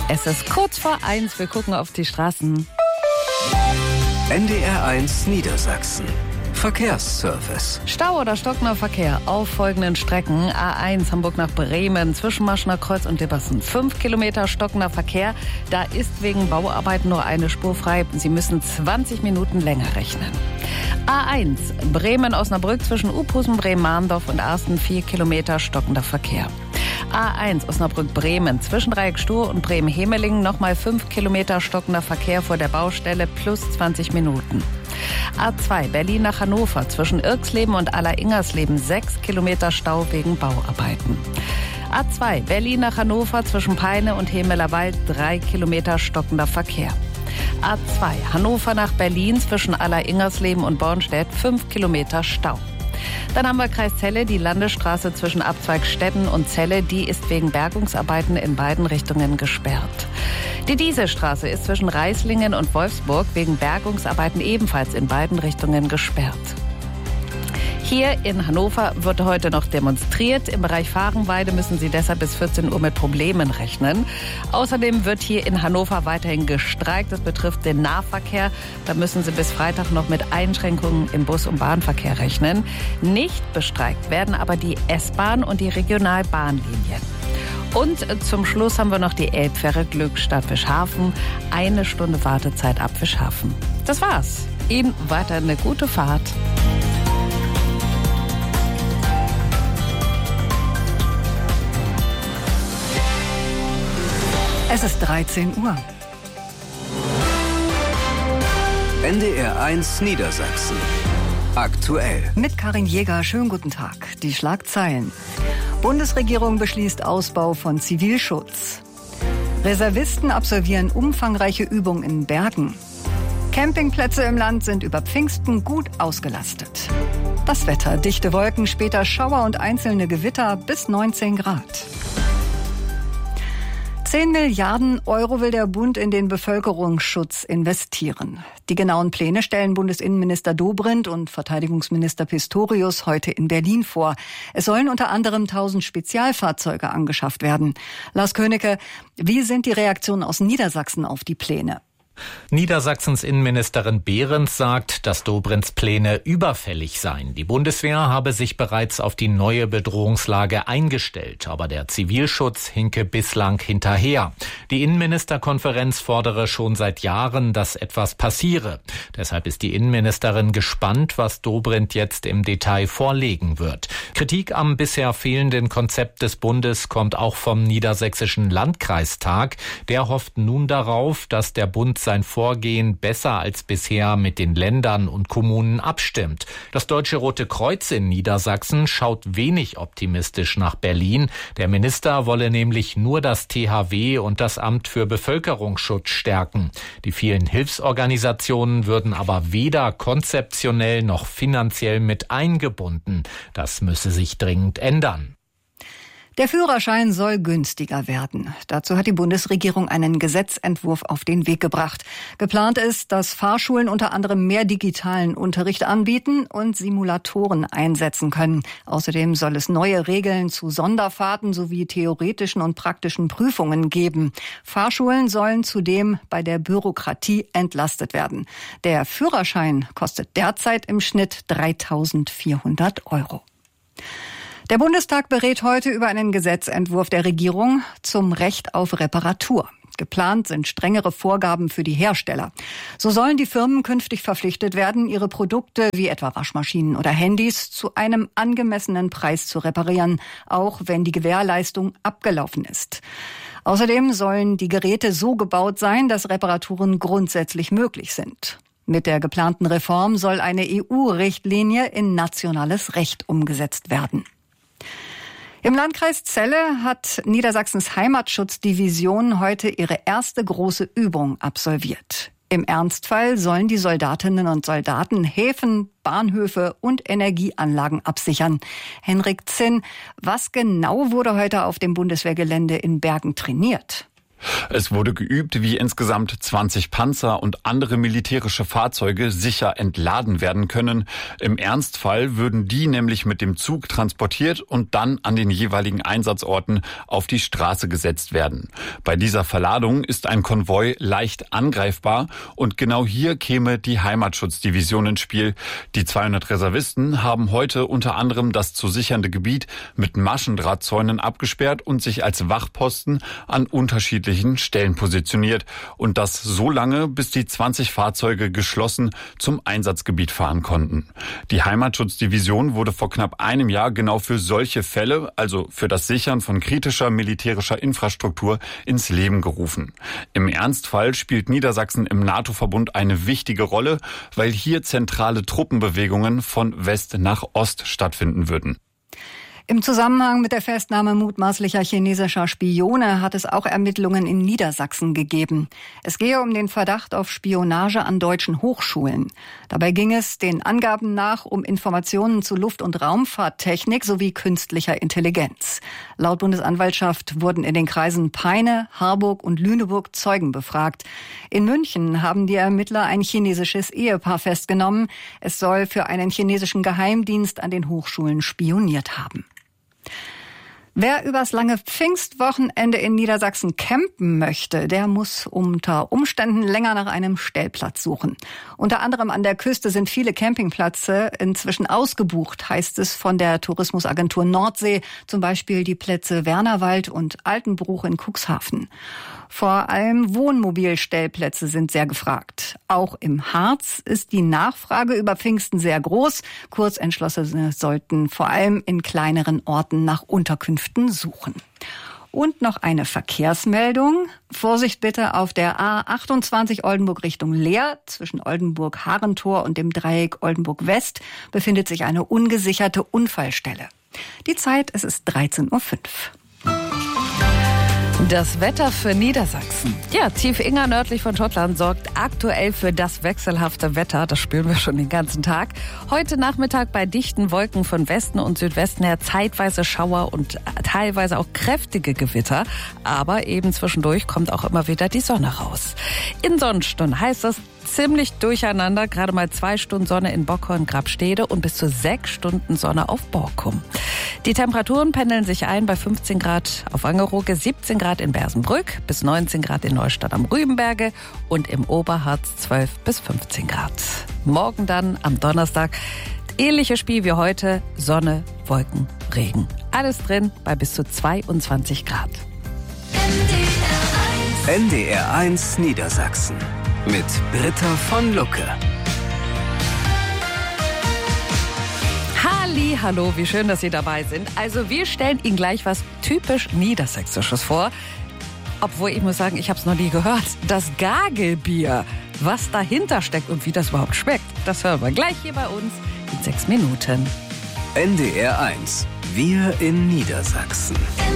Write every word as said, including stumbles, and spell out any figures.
Es ist kurz vor eins, wir gucken auf die Straßen. N D R eins Niedersachsen. Verkehrsservice. Stau oder stockender Verkehr auf folgenden Strecken. A eins Hamburg nach Bremen zwischen Maschener Kreuz und Dibbersen. Fünf Kilometer stockender Verkehr. Da ist wegen Bauarbeiten nur eine Spur frei. Sie müssen zwanzig Minuten länger rechnen. A eins Bremen-Osnabrück zwischen Uphusen, Bremen-Mahndorf und Arsten. Vier Kilometer stockender Verkehr. A eins Osnabrück-Bremen zwischen Dreieckstuhl und Bremen-Hemelingen nochmal fünf Kilometer stockender Verkehr vor der Baustelle plus zwanzig Minuten. A zwei Berlin nach Hannover zwischen Irxleben und Aller-Ingersleben sechs Kilometer Stau wegen Bauarbeiten. A zwei Berlin nach Hannover zwischen Peine und Hemelerwald drei Kilometer stockender Verkehr. A zwei Hannover nach Berlin zwischen Aller-Ingersleben und Bornstedt fünf Kilometer Stau. Dann haben wir Kreis Celle, die Landesstraße zwischen Abzweigstetten und Celle, die ist wegen Bergungsarbeiten in beiden Richtungen gesperrt. Die Dieselstraße ist zwischen Reislingen und Wolfsburg wegen Bergungsarbeiten ebenfalls in beiden Richtungen gesperrt. Hier in Hannover wird heute noch demonstriert. Im Bereich Fahrenweide müssen Sie deshalb bis vierzehn Uhr mit Problemen rechnen. Außerdem wird hier in Hannover weiterhin gestreikt. Das betrifft den Nahverkehr. Da müssen Sie bis Freitag noch mit Einschränkungen im Bus- und Bahnverkehr rechnen. Nicht bestreikt werden aber die S-Bahn und die Regionalbahnlinien. Und zum Schluss haben wir noch die Elbfähre Glückstadt Fischhafen. Eine Stunde Wartezeit ab Fischhafen. Das war's. Ihnen weiter eine gute Fahrt. Es ist dreizehn Uhr. N D R eins Niedersachsen. Aktuell. Mit Karin Jäger, schönen guten Tag. Die Schlagzeilen. Bundesregierung beschließt Ausbau von Zivilschutz. Reservisten absolvieren umfangreiche Übungen in Bergen. Campingplätze im Land sind über Pfingsten gut ausgelastet. Das Wetter, dichte Wolken, später Schauer und einzelne Gewitter bis neunzehn Grad. zehn Milliarden Euro will der Bund in den Bevölkerungsschutz investieren. Die genauen Pläne stellen Bundesinnenminister Dobrindt und Verteidigungsminister Pistorius heute in Berlin vor. Es sollen unter anderem tausend Spezialfahrzeuge angeschafft werden. Lars Königke, wie sind die Reaktionen aus Niedersachsen auf die Pläne? Niedersachsens Innenministerin Behrens sagt, dass Dobrindts Pläne überfällig seien. Die Bundeswehr habe sich bereits auf die neue Bedrohungslage eingestellt, aber der Zivilschutz hinke bislang hinterher. Die Innenministerkonferenz fordere schon seit Jahren, dass etwas passiere. Deshalb ist die Innenministerin gespannt, was Dobrindt jetzt im Detail vorlegen wird. Kritik am bisher fehlenden Konzept des Bundes kommt auch vom Niedersächsischen Landkreistag. Der hofft nun darauf, dass der Bund sein Vorgehen besser als bisher mit den Ländern und Kommunen abstimmt. Das Deutsche Rote Kreuz in Niedersachsen schaut wenig optimistisch nach Berlin. Der Minister wolle nämlich nur das T H W und das Amt für Bevölkerungsschutz stärken. Die vielen Hilfsorganisationen würden aber weder konzeptionell noch finanziell mit eingebunden. Das müsse sich dringend ändern. Der Führerschein soll günstiger werden. Dazu hat die Bundesregierung einen Gesetzentwurf auf den Weg gebracht. Geplant ist, dass Fahrschulen unter anderem mehr digitalen Unterricht anbieten und Simulatoren einsetzen können. Außerdem soll es neue Regeln zu Sonderfahrten sowie theoretischen und praktischen Prüfungen geben. Fahrschulen sollen zudem bei der Bürokratie entlastet werden. Der Führerschein kostet derzeit im Schnitt dreitausendvierhundert Euro. Der Bundestag berät heute über einen Gesetzentwurf der Regierung zum Recht auf Reparatur. Geplant sind strengere Vorgaben für die Hersteller. So sollen die Firmen künftig verpflichtet werden, ihre Produkte wie etwa Waschmaschinen oder Handys zu einem angemessenen Preis zu reparieren, auch wenn die Gewährleistung abgelaufen ist. Außerdem sollen die Geräte so gebaut sein, dass Reparaturen grundsätzlich möglich sind. Mit der geplanten Reform soll eine E U-Richtlinie in nationales Recht umgesetzt werden. Im Landkreis Celle hat Niedersachsens Heimatschutzdivision heute ihre erste große Übung absolviert. Im Ernstfall sollen die Soldatinnen und Soldaten Häfen, Bahnhöfe und Energieanlagen absichern. Henrik Zinn, was genau wurde heute auf dem Bundeswehrgelände in Bergen trainiert? Es wurde geübt, wie insgesamt zwanzig Panzer und andere militärische Fahrzeuge sicher entladen werden können. Im Ernstfall würden die nämlich mit dem Zug transportiert und dann an den jeweiligen Einsatzorten auf die Straße gesetzt werden. Bei dieser Verladung ist ein Konvoi leicht angreifbar und genau hier käme die Heimatschutzdivision ins Spiel. Die zweihundert Reservisten haben heute unter anderem das zu sichernde Gebiet mit Maschendrahtzäunen abgesperrt und sich als Wachposten an unterschiedlichen Stellen positioniert. Und das so lange, bis die zwanzig Fahrzeuge geschlossen zum Einsatzgebiet fahren konnten. Die Heimatschutzdivision wurde vor knapp einem Jahr genau für solche Fälle, also für das Sichern von kritischer militärischer Infrastruktur, ins Leben gerufen. Im Ernstfall spielt Niedersachsen im NATO-Verbund eine wichtige Rolle, weil hier zentrale Truppenbewegungen von West nach Ost stattfinden würden. Im Zusammenhang mit der Festnahme mutmaßlicher chinesischer Spione hat es auch Ermittlungen in Niedersachsen gegeben. Es gehe um den Verdacht auf Spionage an deutschen Hochschulen. Dabei ging es den Angaben nach um Informationen zu Luft- und Raumfahrttechnik sowie künstlicher Intelligenz. Laut Bundesanwaltschaft wurden in den Kreisen Peine, Harburg und Lüneburg Zeugen befragt. In München haben die Ermittler ein chinesisches Ehepaar festgenommen. Es soll für einen chinesischen Geheimdienst an den Hochschulen spioniert haben. Wer übers lange Pfingstwochenende in Niedersachsen campen möchte, der muss unter Umständen länger nach einem Stellplatz suchen. Unter anderem an der Küste sind viele Campingplätze inzwischen ausgebucht, heißt es von der Tourismusagentur Nordsee, zum Beispiel die Plätze Wernerwald und Altenbruch in Cuxhaven. Vor allem Wohnmobilstellplätze sind sehr gefragt. Auch im Harz ist die Nachfrage über Pfingsten sehr groß. Kurzentschlossene sollten vor allem in kleineren Orten nach Unterkünften suchen. Und noch eine Verkehrsmeldung. Vorsicht bitte auf der A achtundzwanzig Oldenburg Richtung Leer. Zwischen Oldenburg-Harentor und dem Dreieck Oldenburg-West befindet sich eine ungesicherte Unfallstelle. Die Zeit, es ist dreizehn Uhr fünf. Das Wetter für Niedersachsen. Ja, Tief Inga nördlich von Schottland sorgt aktuell für das wechselhafte Wetter. Das spüren wir schon den ganzen Tag. Heute Nachmittag bei dichten Wolken von Westen und Südwesten her zeitweise Schauer und teilweise auch kräftige Gewitter. Aber eben zwischendurch kommt auch immer wieder die Sonne raus. In Sonnenstunden heißt das ziemlich durcheinander. Gerade mal zwei Stunden Sonne in Bockhorn, Grabstede und bis zu sechs Stunden Sonne auf Borkum. Die Temperaturen pendeln sich ein bei fünfzehn Grad auf Angeroge, siebzehn Grad in Bersenbrück, bis neunzehn Grad in Neustadt am Rübenberge und im Oberharz zwölf bis fünfzehn Grad. Morgen dann am Donnerstag ähnliches Spiel wie heute, Sonne, Wolken, Regen. Alles drin bei bis zu zweiundzwanzig Grad. N D R eins Niedersachsen mit Britta von Lucke. Halli, hallo, wie schön, dass Sie dabei sind. Also wir stellen Ihnen gleich was typisch Niedersächsisches vor. Obwohl, ich muss sagen, ich habe es noch nie gehört. Das Gagelbier. Was dahinter steckt und wie das überhaupt schmeckt, das hören wir gleich hier bei uns in sechs Minuten. N D R eins. Wir in Niedersachsen.